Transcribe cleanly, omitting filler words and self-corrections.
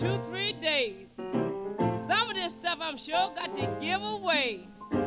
2, 3 days. Some of this stuff I'm sure got to give away.